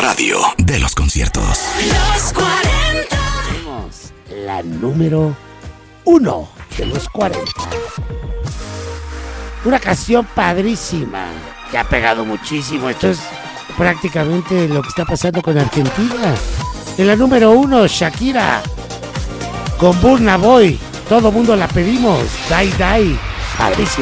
radio de los conciertos. Los 40. Tenemos la número 1 de los 40. Una canción padrísima que ha pegado muchísimo. Esto es prácticamente lo que está pasando con Argentina. En la número 1, Shakira con Burna Boy. Todo mundo la pedimos. Die Die. Padrísima.